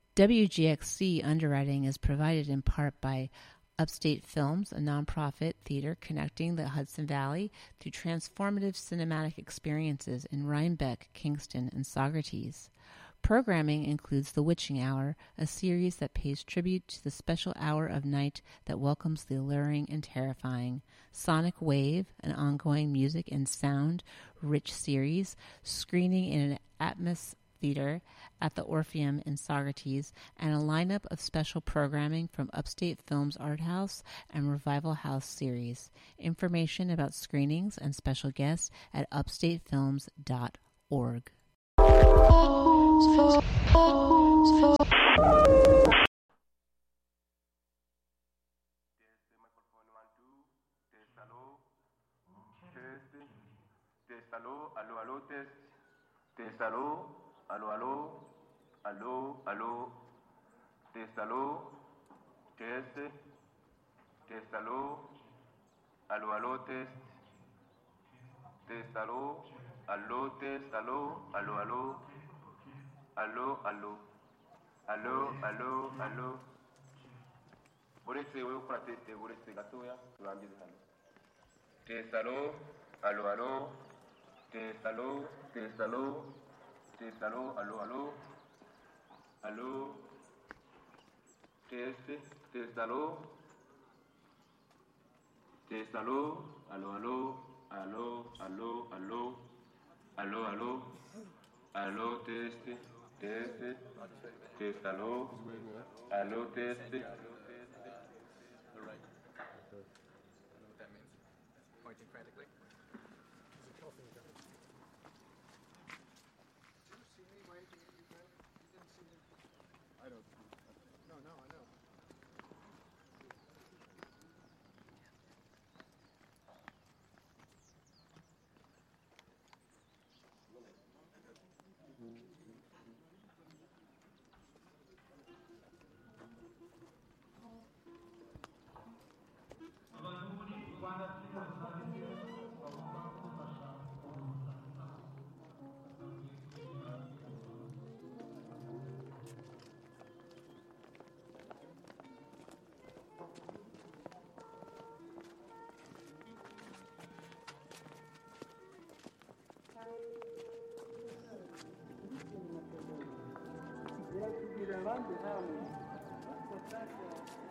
WGXC underwriting is provided in part by Upstate Films, a nonprofit theater connecting the Hudson Valley through transformative cinematic experiences in Rhinebeck, Kingston, and Saugerties. Programming includes The Witching Hour, a series that pays tribute to the special hour of night that welcomes the alluring and terrifying. Sonic Wave, an ongoing music and sound-rich series, screening in an Atmos Theater at the Orpheum in Saugerties, and a lineup of special programming from Upstate Films Art House and Revival House series. Information about screenings and special guests at upstatefilms.org. Allo, testalo, test, testalo, allo, test, testalo, allo, testalo, allo. Vorreste voi fratete, vorreste gatoia, turangize hano. Testalo, allo, testalo, allo, test, testalo, allo, test, testalo, allo, test. All right. I don't know what that means. Pointing frantically. No, I know. Grazie,